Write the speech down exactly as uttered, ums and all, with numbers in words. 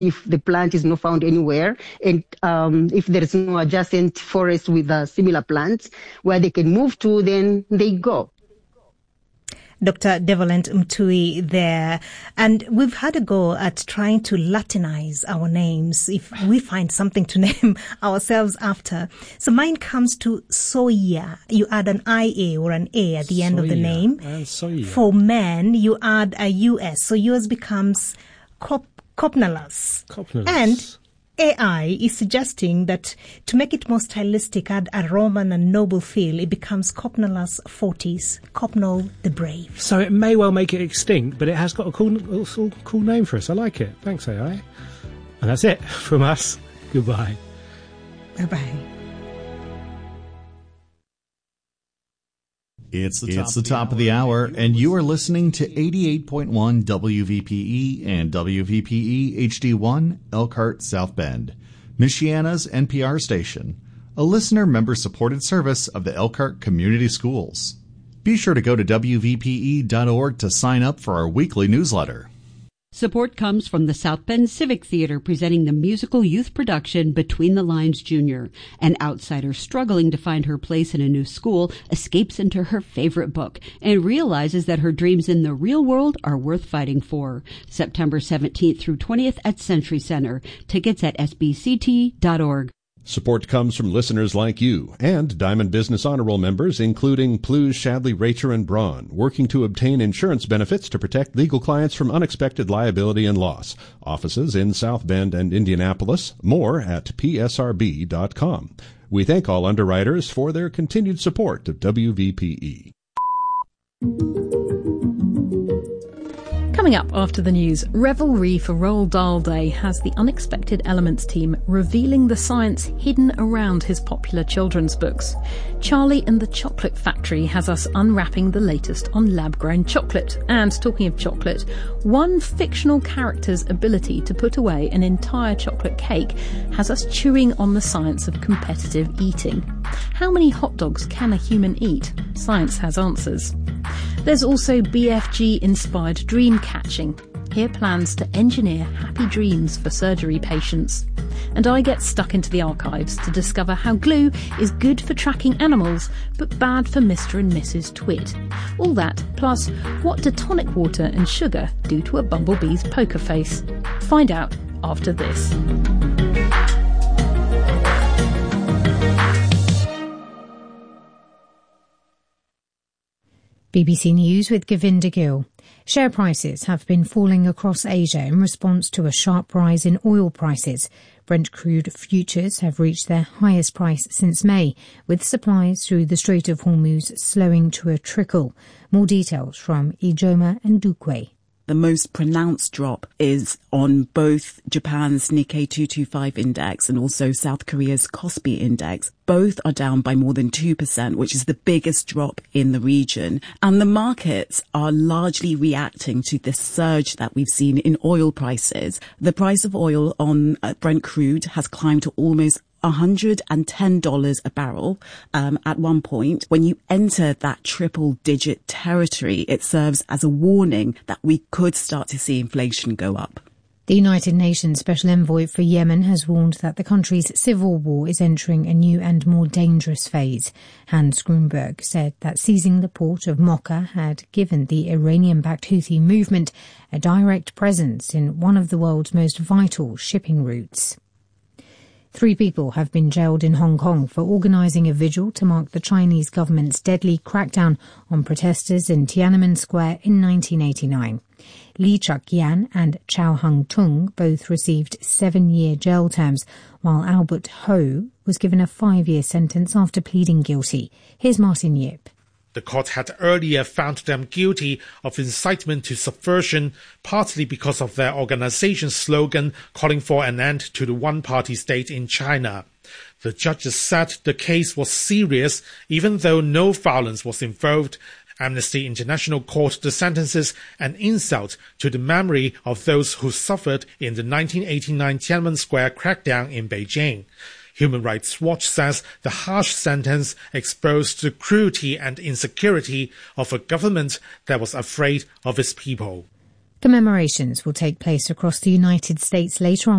if the plant is not found anywhere, and um, if there is no adjacent forest with uh, similar plants where they can move to, then they go. Doctor Devolent Mtui there. And we've had a go at trying to Latinize our names if we find something to name ourselves after. So mine comes to Soya. You add an I A or an A at the Soya. end of the name. And Soya. For men, you add a U S. So yours becomes Cop- Copnalas. Copnalas. And A I is suggesting that to make it more stylistic, add a Roman and noble feel, it becomes Copnalas fortis, Copnol the Brave. So it may well make it extinct, but it has got a cool, cool, cool name for us. I like it. Thanks, A I. And that's it from us. Goodbye. Bye-bye. It's the top, it's the top of the hour, of the hour and you are listening to eighty-eight point one W V P E and W V P E H D one, Elkhart, South Bend, Michiana's N P R station, a listener member-supported service of the Elkhart Community Schools. Be sure to go to W V P E dot org to sign up for our weekly newsletter. Support comes from the South Bend Civic Theater presenting the musical youth production Between the Lines Junior. An outsider struggling to find her place in a new school escapes into her favorite book and realizes that her dreams in the real world are worth fighting for. September seventeenth through twentieth at Century Center. Tickets at S B C T dot org. Support comes from listeners like you and Diamond Business Honor Roll members, including Plews, Shadley, Racher, and Braun, working to obtain insurance benefits to protect legal clients from unexpected liability and loss. Offices in South Bend and Indianapolis. More at P S R B dot com. We thank all underwriters for their continued support of W V P E. Coming up after the news, Revelry for Roald Dahl Day has the Unexpected Elements team revealing the science hidden around his popular children's books. Charlie and the Chocolate Factory has us unwrapping the latest on lab-grown chocolate. And talking of chocolate, one fictional character's ability to put away an entire chocolate cake has us chewing on the science of competitive eating. How many hot dogs can a human eat? Science has answers. There's also B F G-inspired dream catching. Here plans to engineer happy dreams for surgery patients. And I get stuck into the archives to discover how glue is good for tracking animals, but bad for Mister and Missus Twit. All that, plus what do tonic water and sugar do to a bumblebee's poker face? Find out after this. B B C News with Govinda Gill. Share prices have been falling across Asia in response to a sharp rise in oil prices. Brent crude futures have reached their highest price since May, with supplies through the Strait of Hormuz slowing to a trickle. More details from Ijoma and Dukwe. The most pronounced drop is on both Japan's Nikkei two twenty-five index and also South Korea's Kospi index. Both are down by more than two percent, which is the biggest drop in the region. And the markets are largely reacting to this surge that we've seen in oil prices. The price of oil on Brent crude has climbed to almost one hundred ten dollars a barrel. Um, at one point, when you enter that triple digit territory, it serves as a warning that we could start to see inflation go up. The United Nations Special Envoy for Yemen has warned that the country's civil war is entering a new and more dangerous phase. Hans Grunberg said that seizing the port of Mocha had given the Iranian-backed Houthi movement a direct presence in one of the world's most vital shipping routes. Three people have been jailed in Hong Kong for organising a vigil to mark the Chinese government's deadly crackdown on protesters in Tiananmen Square in nineteen eighty-nine. Lee Chuk-yan and Chow Hung-tung both received seven-year jail terms, while Albert Ho was given a five-year sentence after pleading guilty. Here's Martin Yip. The court had earlier found them guilty of incitement to subversion, partly because of their organization's slogan calling for an end to the one-party state in China. The judges said the case was serious, even though no violence was involved. Amnesty International called the sentences an insult to the memory of those who suffered in the nineteen eighty-nine Tiananmen Square crackdown in Beijing. Human Rights Watch says the harsh sentence exposed the cruelty and insecurity of a government that was afraid of its people. Commemorations will take place across the United States later on